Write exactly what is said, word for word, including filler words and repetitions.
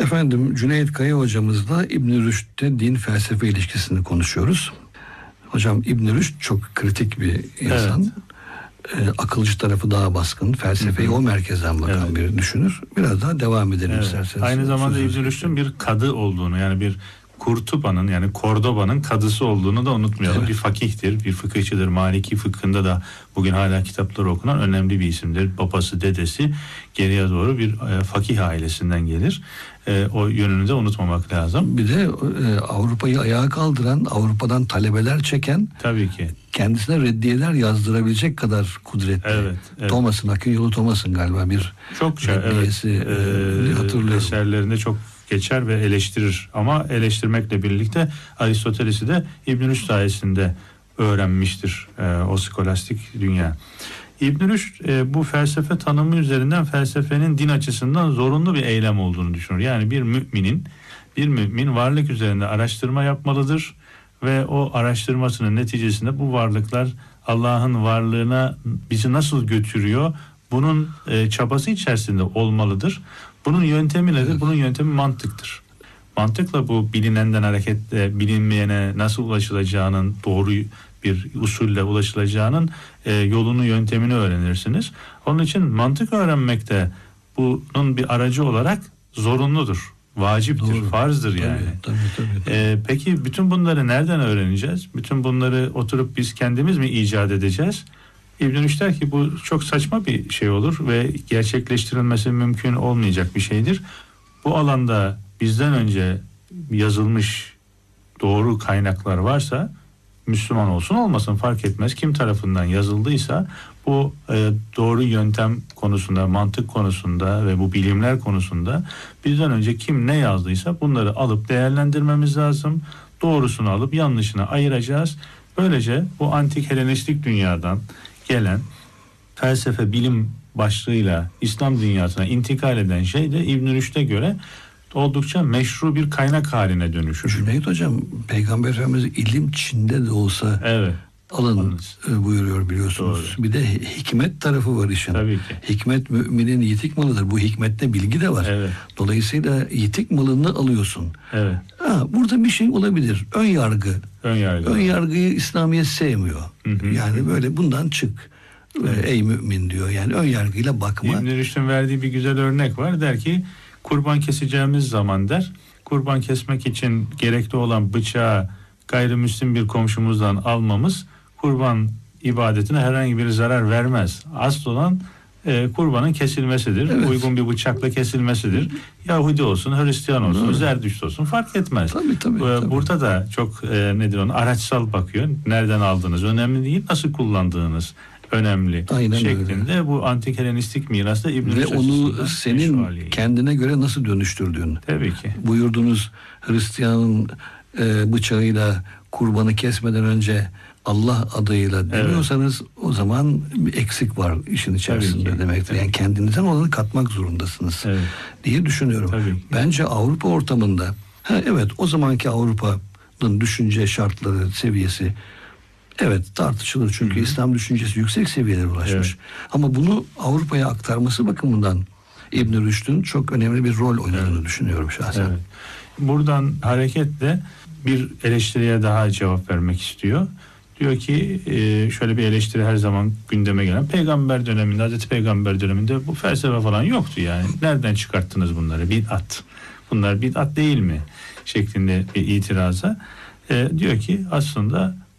Efendim, Cüneyt Kaya hocamızla İbn-i Rüşd'te din felsefe ilişkisini konuşuyoruz. Hocam, İbn-i Rüşd çok kritik bir insan. Evet. E, akılcı tarafı daha baskın. Felsefeyi Hı-hı. o merkezden bakan evet. bir düşünür. Biraz daha devam edelim evet. isterseniz. Aynı zamanda İbn-i Rüşd'ün bir kadı olduğunu, yani bir Kurtuba'nın, yani Kordoba'nın kadısı olduğunu da unutmayalım. Evet. Bir fakihtir, bir fıkıhçıdır. Maliki fıkhında da bugün hala kitapları okunan önemli bir isimdir. Babası, dedesi geriye doğru bir e, fakih ailesinden gelir. E, o yönünü de unutmamak lazım. Bir de e, Avrupa'yı ayağa kaldıran, Avrupa'dan talebeler çeken, tabii ki kendisine reddiyeler yazdırabilecek kadar kudretli. Evet, evet. Thomas'ın, Akın Yolu Thomas'ın galiba bir çok reddiyesi evet. e, hatırlıyorum. Eserlerinde çok geçer ve eleştirir, ama eleştirmekle birlikte Aristoteles'i de İbn-i Rüşd sayesinde öğrenmiştir e, o skolastik dünya. İbn-i Rüşd e, bu felsefe tanımı üzerinden felsefenin din açısından zorunlu bir eylem olduğunu düşünür. Yani bir müminin, bir mümin varlık üzerinde araştırma yapmalıdır ve o araştırmasının neticesinde bu varlıklar Allah'ın varlığına bizi nasıl götürüyor, bunun e, çabası içerisinde olmalıdır. Bunun yöntemi nedir? Evet. Bunun yöntemi mantıktır. Mantıkla bu bilinenden hareketle bilinmeyene nasıl ulaşılacağının, doğru bir usulle ulaşılacağının e, yolunu, yöntemini öğrenirsiniz. Onun için mantık öğrenmek de bunun bir aracı olarak zorunludur. Vaciptir, doğru. farzdır yani. Tabii, tabii, tabii, tabii. E, peki bütün bunları nereden öğreneceğiz? Bütün bunları oturup biz kendimiz mi icat edeceğiz? İbn-i Rüşd der ki bu çok saçma bir şey olur ve gerçekleştirilmesi mümkün olmayacak bir şeydir. Bu alanda bizden önce yazılmış doğru kaynaklar varsa, Müslüman olsun olmasın fark etmez, kim tarafından yazıldıysa bu e, doğru yöntem konusunda, mantık konusunda ve bu bilimler konusunda bizden önce kim ne yazdıysa bunları alıp değerlendirmemiz lazım. Doğrusunu alıp yanlışını ayıracağız. Böylece bu antik Helenistik dünyadan gelen felsefe, bilim başlığıyla İslam dünyasına intikal eden şey de İbn-i Rüşd'e göre oldukça meşru bir kaynak haline dönüşür. Cüneyt Hocam, Peygamber Efendimiz ilim Çin'de de olsa evet. alın Anladım. buyuruyor biliyorsunuz. Doğru. Bir de hikmet tarafı var işin. Tabii ki. Hikmet müminin yitik malıdır. Bu hikmette bilgi de var. Evet. Dolayısıyla yitik malını alıyorsun. Evet. Ha, burada bir şey olabilir. Ön yargı. Ön yargı. Ön yargıyı İslamiyet sevmiyor. Hı hı. Yani böyle bundan çık. Evet. Ey mümin diyor. Yani ön yargıyla bakma. İbn-i Rüşd'ün verdiği bir güzel örnek var. Der ki kurban keseceğimiz zaman der, kurban kesmek için gerekli olan bıçağı gayrimüslim bir komşumuzdan almamız kurban ibadetine herhangi bir zarar vermez. Asıl olan e, kurbanın kesilmesidir. Evet. Uygun bir bıçakla kesilmesidir. Yahudi olsun, Hristiyan olsun, Zerdüşt olsun fark etmez. Tabii, tabii, ee, tabii. Burada da çok e, nedir onun araçsal bakıyor. Nereden aldığınız önemli değil, nasıl kullandığınız önemli. Aynen şeklinde öyle. Bu antik Helenistik mirasta İbn-i Rüşd ve onu senin kendine göre nasıl dönüştürdüğün. Tabii ki. Buyurduğunuz Hristiyanın e, bıçağıyla kurbanı kesmeden önce Allah adıyla demiyorsanız evet. o zaman bir eksik var işin içerisinde demektir. Yani kendinizden olanı katmak zorundasınız evet. diye düşünüyorum. Bence Avrupa ortamında ha, evet o zamanki Avrupa'nın düşünce şartları, seviyesi evet tartışılır çünkü Hı-hı. İslam düşüncesi yüksek seviyelere ulaşmış. Evet. Ama bunu Avrupa'ya aktarması bakımından İbn-i Rüşd'ün çok önemli bir rol oynadığını evet. düşünüyorum şahsen. Evet. Buradan hareketle bir eleştiriye daha cevap vermek istiyor. Diyor ki şöyle bir eleştiri her zaman gündeme gelen, peygamber döneminde, Hazreti Peygamber döneminde bu felsefe falan yoktu yani. Nereden çıkarttınız bunları? Bid'at. Bunlar bid'at değil mi? Şeklinde bir itiraza. E, diyor ki aslında